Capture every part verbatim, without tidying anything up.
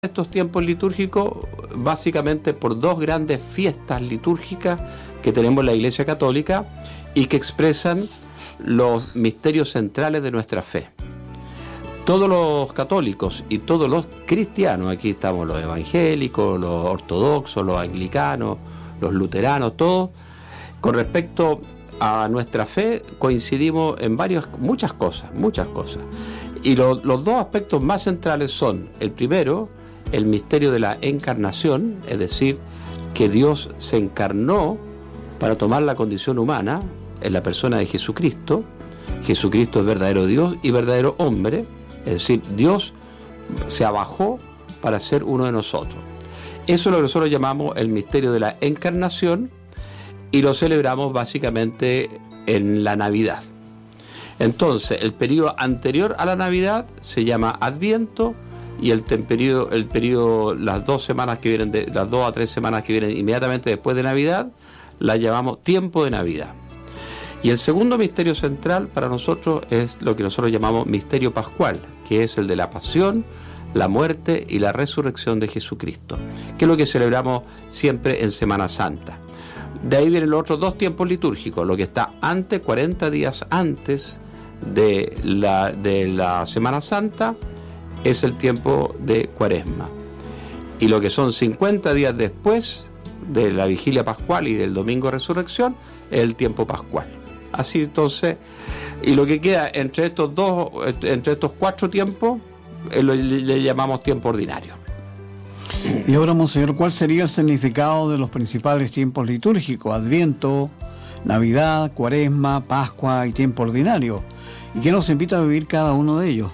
estos tiempos litúrgicos básicamente por dos grandes fiestas litúrgicas que tenemos en la Iglesia Católica y que expresan los misterios centrales de nuestra fe. Todos los católicos y todos los cristianos, aquí estamos los evangélicos, los ortodoxos, los anglicanos, los luteranos, todos, con respecto a nuestra fe coincidimos en varias, muchas cosas, muchas cosas. Y lo, los dos aspectos más centrales son, el primero, el misterio de la encarnación, es decir, que Dios se encarnó para tomar la condición humana en la persona de Jesucristo. Jesucristo es verdadero Dios y verdadero hombre, es decir, Dios se abajó para ser uno de nosotros. Eso es lo que nosotros llamamos el misterio de la encarnación y lo celebramos básicamente en la Navidad. Entonces, el periodo anterior a la Navidad se llama Adviento y el periodo, el periodo, las dos semanas que vienen, de, las dos a tres semanas que vienen inmediatamente después de Navidad, la llamamos tiempo de Navidad. Y el segundo misterio central para nosotros es lo que nosotros llamamos misterio pascual, que es el de la pasión, la muerte y la resurrección de Jesucristo, que es lo que celebramos siempre en Semana Santa. De ahí vienen los otros dos tiempos litúrgicos, lo que está antes, cuarenta días antes de la, de la Semana Santa, es el tiempo de Cuaresma. Y lo que son cincuenta días después de la Vigilia Pascual y del Domingo de Resurrección, es el tiempo pascual. Así entonces, y lo que queda entre estos dos, entre estos cuatro tiempos, eh, lo, le, le llamamos tiempo ordinario. Y ahora, monseñor, ¿cuál sería el significado de los principales tiempos litúrgicos? Adviento, Navidad, Cuaresma, Pascua y tiempo ordinario. ¿Y qué nos invita a vivir cada uno de ellos?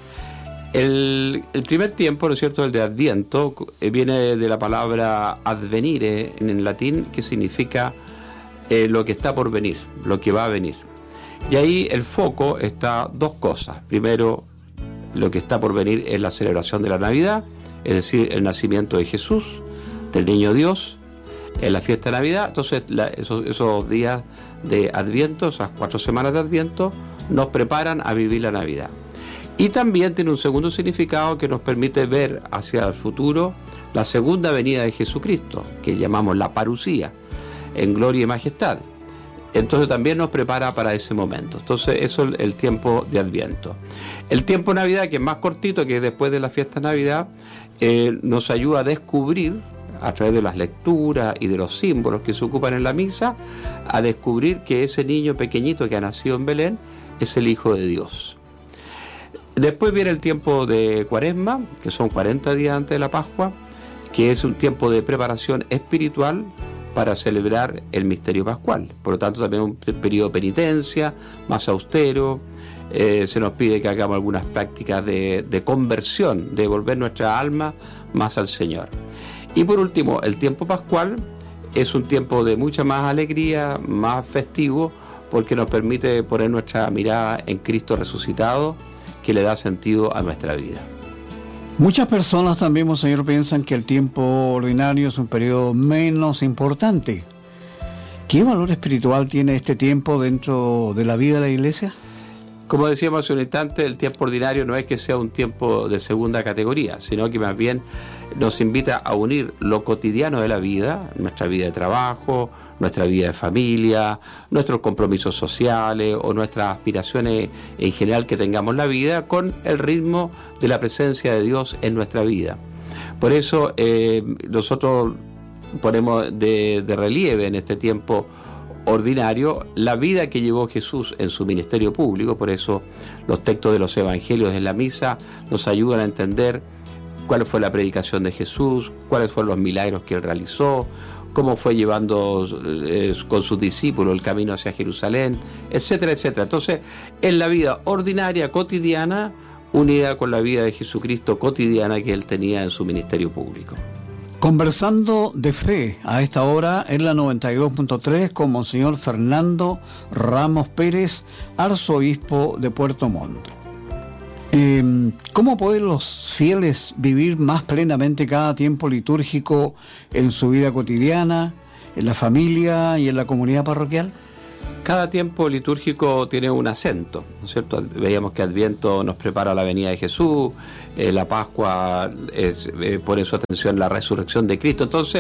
El, el primer tiempo, ¿no es cierto?, el de Adviento, eh, viene de la palabra advenire en, en latín, que significa eh, lo que está por venir, lo que va a venir. Y ahí el foco está dos cosas. Primero, lo que está por venir es la celebración de la Navidad, es decir, el nacimiento de Jesús, del niño Dios, en la fiesta de Navidad. Entonces, la, esos, esos días de Adviento, esas cuatro semanas de Adviento, nos preparan a vivir la Navidad. Y también tiene un segundo significado que nos permite ver hacia el futuro la segunda venida de Jesucristo, que llamamos la parusía, en gloria y majestad. Entonces también nos prepara para ese momento. Entonces eso es el tiempo de Adviento. El tiempo de Navidad, que es más cortito, que es después de la fiesta de Navidad, eh, nos ayuda a descubrir, a través de las lecturas y de los símbolos que se ocupan en la misa, a descubrir que ese niño pequeñito que ha nacido en Belén es el Hijo de Dios. Después viene el tiempo de Cuaresma, que son cuarenta días antes de la Pascua, que es un tiempo de preparación espiritual para celebrar el misterio pascual. Por lo tanto, también un periodo de penitencia más austero. Eh, se nos pide que hagamos algunas prácticas de, de conversión, de volver nuestra alma más al Señor. Y por último, el tiempo pascual es un tiempo de mucha más alegría, más festivo, porque nos permite poner nuestra mirada en Cristo resucitado, que le da sentido a nuestra vida. Muchas personas también, monseñor, piensan que el tiempo ordinario es un periodo menos importante. ¿Qué valor espiritual tiene este tiempo dentro de la vida de la Iglesia? Como decíamos hace un instante, el tiempo ordinario no es que sea un tiempo de segunda categoría, sino que más bien nos invita a unir lo cotidiano de la vida, nuestra vida de trabajo, nuestra vida de familia, nuestros compromisos sociales o nuestras aspiraciones en general que tengamos en la vida, con el ritmo de la presencia de Dios en nuestra vida. Por eso eh, nosotros ponemos de, de relieve en este tiempo ordinario la vida que llevó Jesús en su ministerio público. Por eso los textos de los evangelios en la misa nos ayudan a entender cuál fue la predicación de Jesús, cuáles fueron los milagros que él realizó, cómo fue llevando eh, con sus discípulos el camino hacia Jerusalén, etcétera, etcétera. Entonces, es la vida ordinaria, cotidiana, unida con la vida de Jesucristo cotidiana que él tenía en su ministerio público. Conversando de fe a esta hora en la noventa y dos punto tres con monseñor Fernando Ramos Pérez, arzobispo de Puerto Montt. Eh, ¿Cómo pueden los fieles vivir más plenamente cada tiempo litúrgico en su vida cotidiana, en la familia y en la comunidad parroquial? Cada tiempo litúrgico tiene un acento, ¿no es cierto? Veíamos que Adviento nos prepara la venida de Jesús, eh, la Pascua es, eh, pone su atención la resurrección de Cristo. Entonces,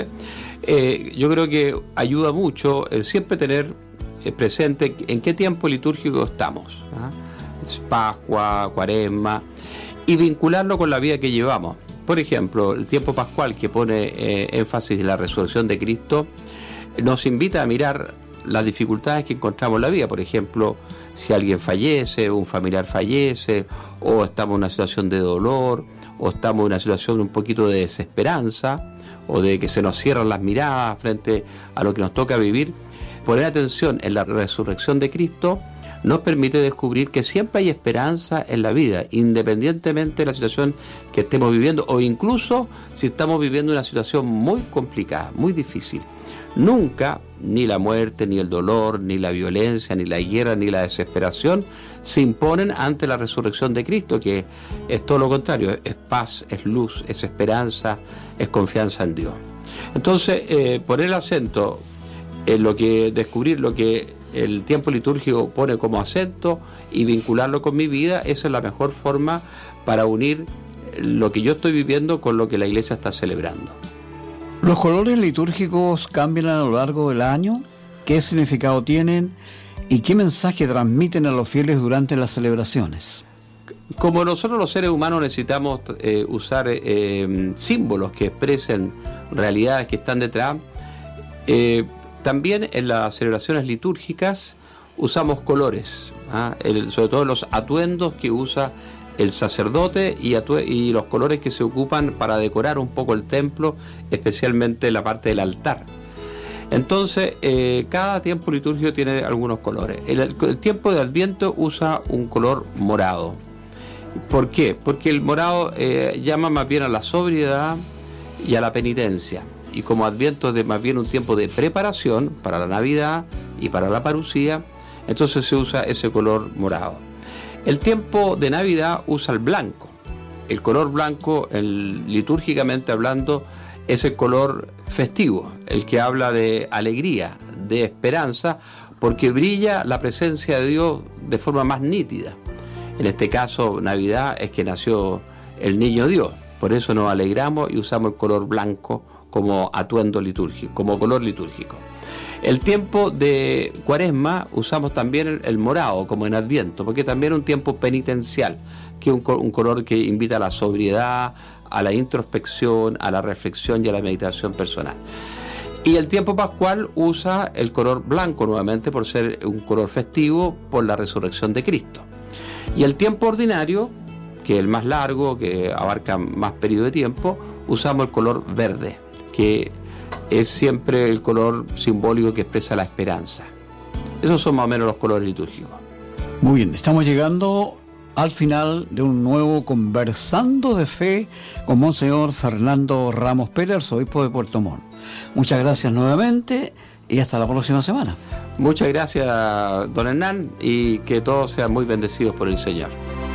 eh, yo creo que ayuda mucho el siempre tener eh, presente en qué tiempo litúrgico estamos, ¿ah? Es Pascua, Cuaresma, y vincularlo con la vida que llevamos. Por ejemplo, el tiempo pascual, que pone eh, énfasis en la resurrección de Cristo, nos invita a mirar las dificultades que encontramos en la vida. Por ejemplo, si alguien fallece, un familiar fallece, o estamos en una situación de dolor, o estamos en una situación un poquito de desesperanza, o de que se nos cierran las miradas frente a lo que nos toca vivir. Poner atención en la resurrección de Cristo nos permite descubrir que siempre hay esperanza en la vida, independientemente de la situación que estemos viviendo, o incluso si estamos viviendo una situación muy complicada, muy difícil. Nunca, ni la muerte, ni el dolor, ni la violencia, ni la guerra, ni la desesperación se imponen ante la resurrección de Cristo, que es todo lo contrario, es paz, es luz, es esperanza, es confianza en Dios. Entonces, eh, poner el acento en lo que, descubrir lo que el tiempo litúrgico pone como acento y vincularlo con mi vida, esa es la mejor forma para unir lo que yo estoy viviendo con lo que la Iglesia está celebrando. ¿Los colores litúrgicos cambian a lo largo del año? ¿Qué significado tienen? ¿Y qué mensaje transmiten a los fieles durante las celebraciones? Como nosotros los seres humanos necesitamos eh, usar eh, símbolos que expresen realidades que están detrás, eh, también en las celebraciones litúrgicas usamos colores, ¿ah? El, sobre todo los atuendos que usa el sacerdote y, atue- y los colores que se ocupan para decorar un poco el templo, especialmente la parte del altar. Entonces, eh, cada tiempo litúrgico tiene algunos colores. El, el tiempo de Adviento usa un color morado. ¿Por qué? Porque el morado eh, llama más bien a la sobriedad y a la penitencia. Y como Adviento es de más bien un tiempo de preparación para la Navidad y para la parucía, entonces se usa ese color morado. El tiempo de Navidad usa el blanco. El color blanco, el, litúrgicamente hablando, es el color festivo, el que habla de alegría, de esperanza, porque brilla la presencia de Dios de forma más nítida. En este caso, Navidad es que nació el niño Dios. Por eso nos alegramos y usamos el color blanco como atuendo litúrgico, como color litúrgico. El tiempo de Cuaresma usamos también el, el morado, como en Adviento, porque también es un tiempo penitencial, que es un, un color que invita a la sobriedad, a la introspección, a la reflexión y a la meditación personal. Y el tiempo pascual usa el color blanco nuevamente por ser un color festivo por la resurrección de Cristo. Y el tiempo ordinario, que es el más largo, que abarca más periodo de tiempo, usamos el color verde, que es siempre el color simbólico que expresa la esperanza. Esos son más o menos los colores litúrgicos. Muy bien, estamos llegando al final de un nuevo Conversando de Fe con Monseñor Fernando Ramos Pérez, arzobispo de Puerto Montt. Muchas gracias nuevamente y hasta la próxima semana. Muchas gracias, don Hernán, y que todos sean muy bendecidos por el Señor.